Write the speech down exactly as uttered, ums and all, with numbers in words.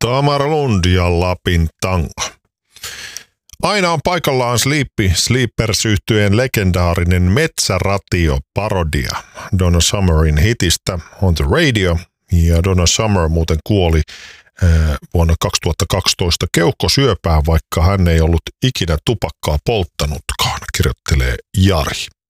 Tamara Lund ja Lapin tango. Aina on paikallaan Sleepy Sleepers-yhtyeen legendaarinen metsäratio-parodia Donna Summerin hitistä On the Radio. Ja Donna Summer muuten kuoli äh, vuonna kaksituhattakaksitoista keuhkosyöpään, vaikka hän ei ollut ikinä tupakkaa polttanutkaan, kirjoittelee Jari.